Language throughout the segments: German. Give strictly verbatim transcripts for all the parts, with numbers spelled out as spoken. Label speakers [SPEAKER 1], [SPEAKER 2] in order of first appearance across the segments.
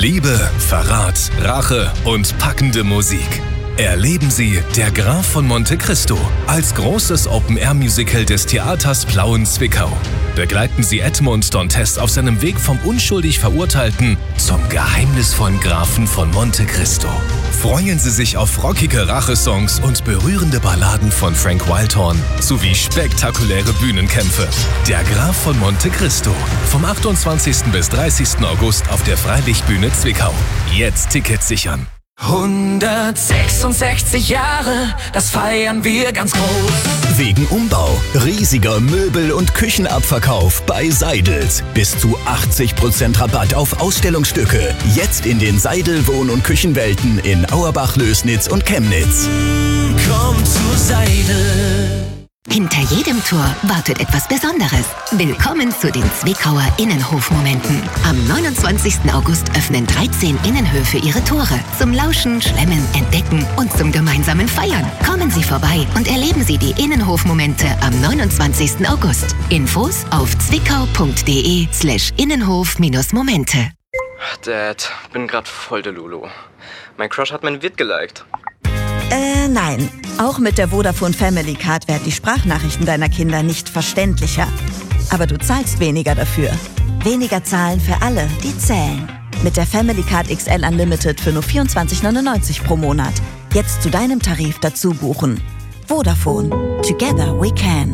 [SPEAKER 1] Liebe, Verrat, Rache und packende Musik. Erleben Sie Der Graf von Monte Cristo als großes Open-Air-Musical des Theaters Plauen-Zwickau. Begleiten Sie Edmond Dantes auf seinem Weg vom unschuldig Verurteilten zum geheimnisvollen Grafen von Monte Cristo. Freuen Sie sich auf rockige Rachesongs und berührende Balladen von Frank Wildhorn sowie spektakuläre Bühnenkämpfe. Der Graf von Monte Cristo. Vom achtundzwanzigsten bis dreißigsten August auf der Freilichtbühne Zwickau. Jetzt Tickets sichern.
[SPEAKER 2] hundertsechsundsechzig Jahre, das feiern wir ganz groß.
[SPEAKER 3] Wegen Umbau. Riesiger Möbel- und Küchenabverkauf bei Seidels. Bis zu achtzig Prozent Rabatt auf Ausstellungsstücke. Jetzt in den Seidel Wohn- und Küchenwelten in Auerbach, Lößnitz und Chemnitz.
[SPEAKER 2] Komm zu Seidel.
[SPEAKER 4] Hinter jedem Tor wartet etwas Besonderes. Willkommen zu den Zwickauer Innenhofmomenten. Am neunundzwanzigsten August öffnen dreizehn Innenhöfe ihre Tore. Zum Lauschen, Schlemmen, Entdecken und zum gemeinsamen Feiern. Kommen Sie vorbei und erleben Sie die Innenhofmomente am neunundzwanzigsten August. Infos auf zwickau.de slash Innenhof-Momente.
[SPEAKER 5] Dad, bin grad voll der Lulu. Mein Crush hat mein Vid geliked.
[SPEAKER 6] Äh, nein. Auch mit der Vodafone Family Card werden die Sprachnachrichten deiner Kinder nicht verständlicher. Aber du zahlst weniger dafür. Weniger zahlen für alle, die zählen. Mit der Family Card X L Unlimited für nur vierundzwanzig neunundneunzig pro Monat. Jetzt zu deinem Tarif dazu buchen. Vodafone. Together we can.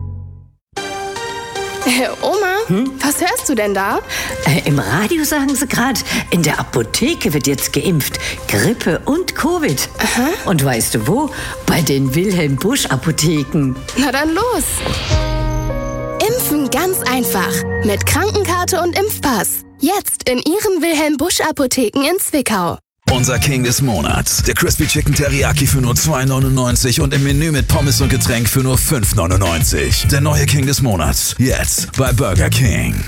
[SPEAKER 7] Äh, Oma, hm? Was hörst du denn da?
[SPEAKER 8] Äh, Im Radio sagen sie gerade, in der Apotheke wird jetzt geimpft. Grippe und Covid.
[SPEAKER 7] Aha.
[SPEAKER 8] Und weißt du wo? Bei den Wilhelm Busch Apotheken.
[SPEAKER 7] Na dann los. Impfen ganz einfach. Mit Krankenkarte und Impfpass. Jetzt in Ihren Wilhelm Busch Apotheken in Zwickau.
[SPEAKER 9] Unser King des Monats. Der Crispy Chicken Teriyaki für nur zwei neunundneunzig und im Menü mit Pommes und Getränk für nur fünf neunundneunzig. Der neue King des Monats. Jetzt bei Burger King.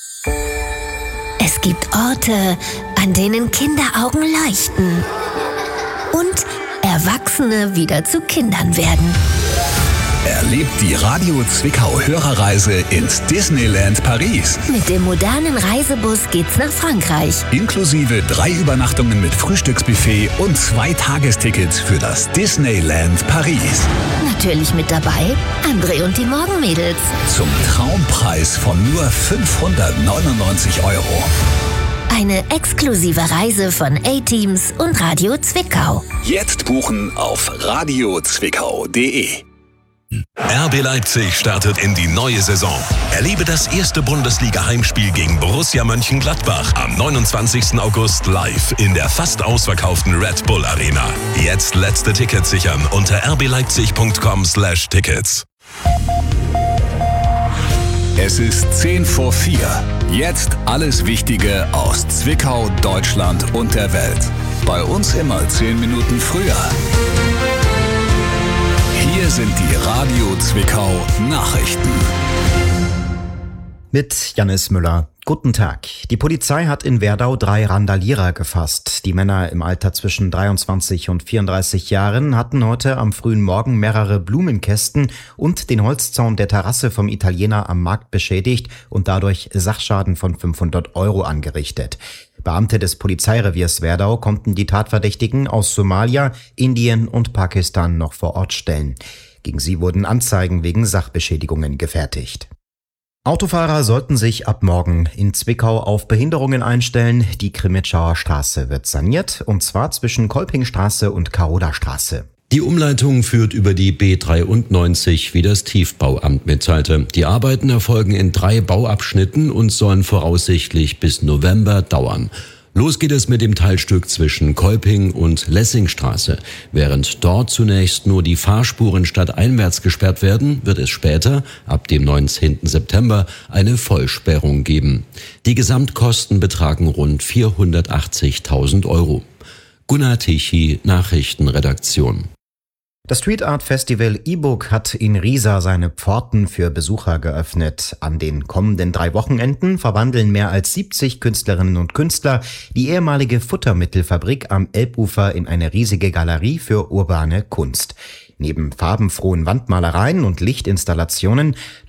[SPEAKER 4] Es gibt Orte, an denen Kinderaugen leuchten und Erwachsene wieder zu Kindern werden.
[SPEAKER 9] Erlebt die Radio Zwickau Hörerreise ins Disneyland Paris.
[SPEAKER 4] Mit dem modernen Reisebus geht's nach Frankreich.
[SPEAKER 9] Inklusive drei Übernachtungen mit Frühstücksbuffet und zwei Tagestickets für das Disneyland Paris.
[SPEAKER 4] Natürlich mit dabei André und die Morgenmädels.
[SPEAKER 9] Zum Traumpreis von nur fünfhundertneunundneunzig Euro.
[SPEAKER 4] Eine exklusive Reise von A-Teams und Radio Zwickau.
[SPEAKER 9] Jetzt buchen auf radio zwickau punkt de.
[SPEAKER 1] R B Leipzig startet in die neue Saison. Erlebe das erste Bundesliga-Heimspiel gegen Borussia Mönchengladbach am neunundzwanzigsten August live in der fast ausverkauften Red Bull Arena. Jetzt letzte Tickets sichern unter r b leipzig punkt com slash tickets.
[SPEAKER 9] Es ist zehn vor vier. Jetzt alles Wichtige aus Zwickau, Deutschland und der Welt. Bei uns immer zehn Minuten früher. Hier sind die Radio Zwickau Nachrichten.
[SPEAKER 10] Mit Jannis Müller. Guten Tag. Die Polizei hat in Werdau drei Randalierer gefasst. Die Männer im Alter zwischen dreiundzwanzig und vierunddreißig Jahren hatten heute am frühen Morgen mehrere Blumenkästen und den Holzzaun der Terrasse vom Italiener am Markt beschädigt und dadurch Sachschaden von fünfhundert Euro angerichtet. Beamte des Polizeireviers Werdau konnten die Tatverdächtigen aus Somalia, Indien und Pakistan noch vor Ort stellen. Gegen sie wurden Anzeigen wegen Sachbeschädigungen gefertigt. Autofahrer sollten sich ab morgen in Zwickau auf Behinderungen einstellen. Die Krimitschauer Straße wird saniert, und zwar zwischen Kolpingstraße und Karola-Straße.
[SPEAKER 11] Die Umleitung führt über die B dreiundneunzig, wie das Tiefbauamt mitteilte. Die Arbeiten erfolgen in drei Bauabschnitten und sollen voraussichtlich bis November dauern. Los geht es mit dem Teilstück zwischen Kolping und Lessingstraße. Während dort zunächst nur die Fahrspuren stadteinwärts gesperrt werden, wird es später, ab dem neunzehnten September, eine Vollsperrung geben. Die Gesamtkosten betragen rund vierhundertachtzigtausend Euro. Gunnar Tichy, Nachrichtenredaktion.
[SPEAKER 10] Das Street Art Festival E-Book hat in Riesa seine Pforten für Besucher geöffnet. An den kommenden drei Wochenenden verwandeln mehr als siebzig Künstlerinnen und Künstler die ehemalige Futtermittelfabrik am Elbufer in eine riesige Galerie für urbane Kunst. Neben farbenfrohen Wandmalereien und Lichtinstallationen